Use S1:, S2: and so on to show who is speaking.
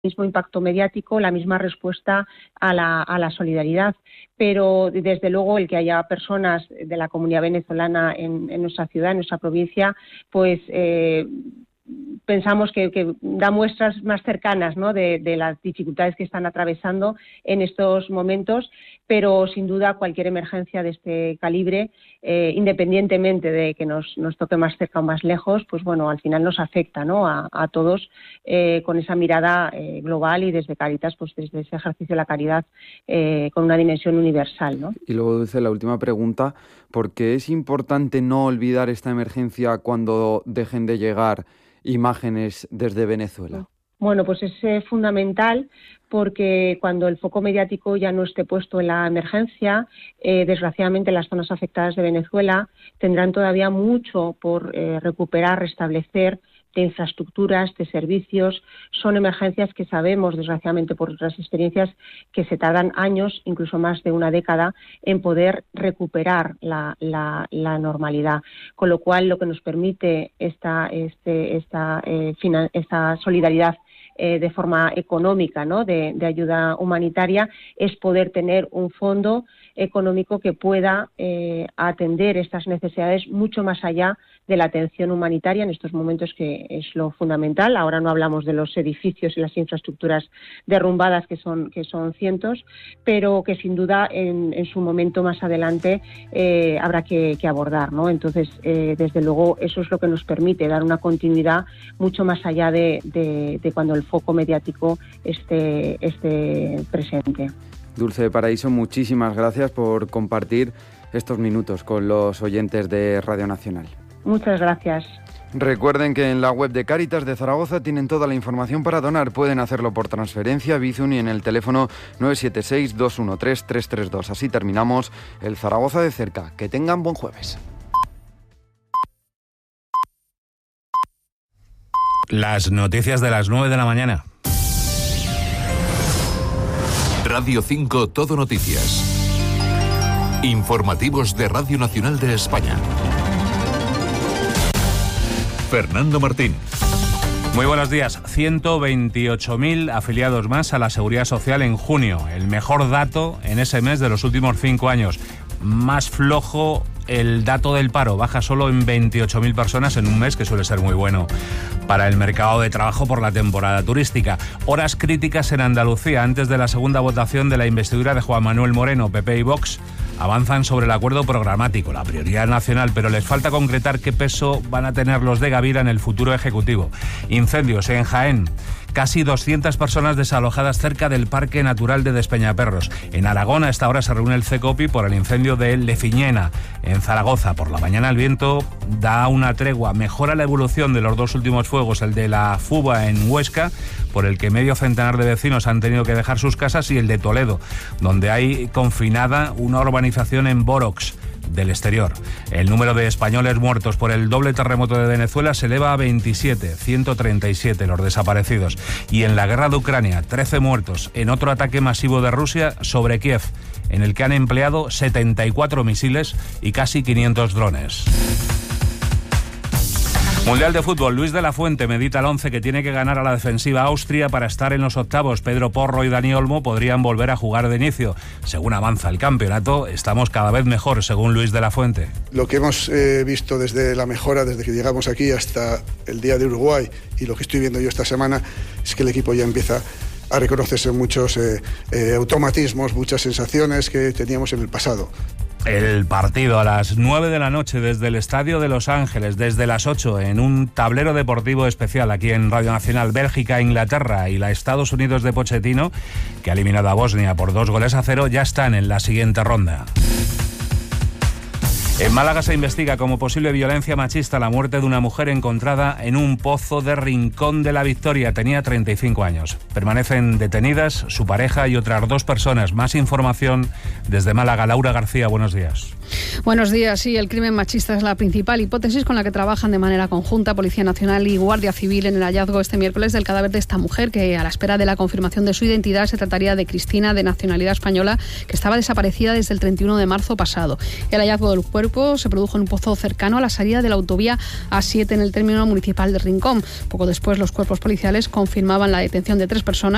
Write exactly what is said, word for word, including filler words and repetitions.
S1: mismo impacto mediático, la misma respuesta a la, a la solidaridad. Pero desde luego el que haya personas de la comunidad venezolana en, en nuestra ciudad, en nuestra provincia, pues eh, pensamos que, que da muestras más cercanas, ¿no?, de, de las dificultades que están atravesando en estos momentos, pero sin duda cualquier emergencia de este calibre, eh, independientemente de que nos, nos toque más cerca o más lejos, pues bueno, al final nos afecta, ¿no?, a, a todos eh, con esa mirada eh, global y desde Cáritas, pues desde ese ejercicio de la caridad eh, con una dimensión universal, ¿no?
S2: Y luego, Dulce, la última pregunta, ¿por qué es importante no olvidar esta emergencia cuando dejen de llegar imágenes desde Venezuela?
S1: Bueno, pues es eh, fundamental porque cuando el foco mediático ya no esté puesto en la emergencia, eh, desgraciadamente las zonas afectadas de Venezuela tendrán todavía mucho por eh, recuperar, restablecer, de infraestructuras, de servicios. Son emergencias que sabemos, desgraciadamente por otras experiencias, que se tardan años, incluso más de una década, en poder recuperar la, la, la normalidad. Con lo cual, lo que nos permite esta, este, esta, eh, finan- esta solidaridad eh, de forma económica, ¿no?, de, de ayuda humanitaria, es poder tener un fondo económico que pueda eh, atender estas necesidades mucho más allá de la atención humanitaria en estos momentos, que es lo fundamental. Ahora no hablamos de los edificios y las infraestructuras derrumbadas, que son que son cientos, pero que sin duda en, en su momento más adelante eh, habrá que, que abordar, ¿no? Entonces, eh, desde luego, eso es lo que nos permite dar una continuidad mucho más allá de, de, de cuando el foco mediático esté, esté presente.
S2: Dulce Paraíso, muchísimas gracias por compartir estos minutos con los oyentes de Radio Nacional.
S1: Muchas gracias.
S2: Recuerden que en la web de Cáritas de Zaragoza tienen toda la información para donar. Pueden hacerlo por transferencia, Bizum y en el teléfono nueve siete seis, dos uno tres, tres tres dos. Así terminamos el Zaragoza de cerca. Que tengan buen jueves.
S3: Las noticias de las nueve de la mañana.
S4: Radio cinco Todo Noticias. Informativos de Radio Nacional de España. Fernando Martín.
S3: Muy buenos días. ciento veintiocho mil afiliados más a la Seguridad Social en junio. El mejor dato en ese mes de los últimos cinco años. Más flojo el dato del paro. Baja solo en veintiocho mil personas en un mes, que suele ser muy bueno para el mercado de trabajo por la temporada turística. Horas críticas en Andalucía antes de la segunda votación de la investidura de Juan Manuel Moreno. P P y Vox avanzan sobre el acuerdo programático, la prioridad nacional, pero les falta concretar qué peso van a tener los de Gavira en el futuro ejecutivo. Incendios en Jaén. Casi doscientas personas desalojadas cerca del Parque Natural de Despeñaperros. En Aragón, a esta hora se reúne el CECOPI por el incendio de Lefiñena. En Zaragoza, por la mañana, el viento da una tregua. Mejora la evolución de los dos últimos fuegos, el de la Fuba en Huesca, por el que medio centenar de vecinos han tenido que dejar sus casas, y el de Toledo, donde hay confinada una urbanización en Borox del exterior. El número de españoles muertos por el doble terremoto de Venezuela se eleva a veintisiete, ciento treinta y siete los desaparecidos. Y en la guerra de Ucrania, trece muertos en otro ataque masivo de Rusia sobre Kiev, en el que han empleado setenta y cuatro misiles y casi quinientos drones. Mundial de Fútbol. Luis de la Fuente medita el once que tiene que ganar a la defensiva Austria para estar en los octavos. Pedro Porro y Dani Olmo podrían volver a jugar de inicio. Según avanza el campeonato, estamos cada vez mejor, según Luis de la Fuente.
S5: Lo que hemos eh, visto desde la mejora, desde que llegamos aquí hasta el día de Uruguay, y lo que estoy viendo yo esta semana, es que el equipo ya empieza a reconocerse muchos eh, eh, automatismos, muchas sensaciones que teníamos en el pasado.
S3: El partido a las nueve de la noche desde el Estadio de Los Ángeles, desde las ocho en un tablero deportivo especial aquí en Radio Nacional. Bélgica, Inglaterra y la Estados Unidos de Pochettino, que ha eliminado a Bosnia por dos goles a cero, ya están en la siguiente ronda. En Málaga se investiga como posible violencia machista la muerte de una mujer encontrada en un pozo de Rincón de la Victoria. Tenía treinta y cinco años. Permanecen detenidas su pareja y otras dos personas. Más información desde Málaga. Laura García, buenos días.
S6: Buenos días. Sí, el crimen machista es la principal hipótesis con la que trabajan de manera conjunta Policía Nacional y Guardia Civil en el hallazgo este miércoles del cadáver de esta mujer, que a la espera de la confirmación de su identidad se trataría de Cristina, de nacionalidad española, que estaba desaparecida desde el treinta y uno de marzo pasado. El hallazgo del cuerpo se produjo en un pozo cercano a la salida de la autovía A siete en el término municipal de Rincón. Poco después, los cuerpos policiales confirmaban la detención de tres personas